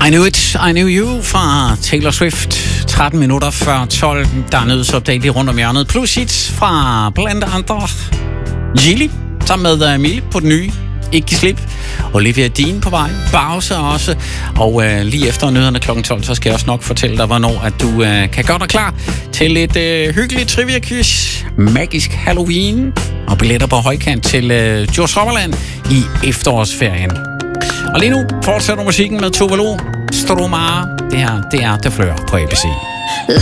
I Knew It, I Knew You fra Taylor Swift. 13 minutter før 12. Der er nyhedsupdate lige rundt om hjørnet. Plus hits fra blandt andre Gilly sammen med Mille på den nye Ikke Giv Slip. Olivia Dean på vej. Bowser også. Og lige efter nyhederne kl. 12, så skal jeg også nok fortælle dig, hvornår at du kan gøre dig klar til et hyggeligt trivia-quiz. Magisk Halloween. Og billetter på højkant til Djursholm i efterårsferien. Og lige nu fortsætter musikken med Tove Lo. Stromare. Det her, det er The Fleur på ABC.